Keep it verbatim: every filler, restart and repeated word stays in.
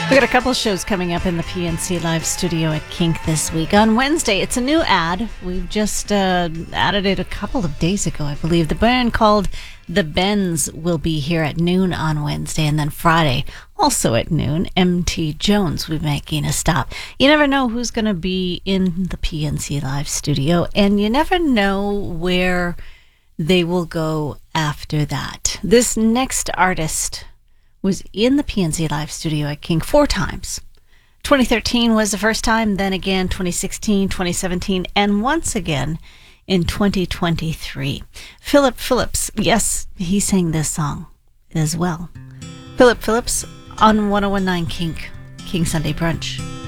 We got a couple shows coming up in the P N C Live studio at Kink this week. On Wednesday, it's a new ad. We've just uh, added it a couple of days ago, I believe. The band called The Bends will be here at noon on Wednesday, and then Friday, also at noon, M T Jones will be making a stop. You never know who's going to be in the P N C Live studio, and you never know where they will go after that. This next artist was in the P N C Live studio at Kink four times. twenty thirteen was the first time, then again twenty sixteen, twenty seventeen, and once again in twenty twenty-three. Philip Phillips, yes, he sang this song as well. Philip Phillips on one oh one point nine Kink, King Sunday Brunch.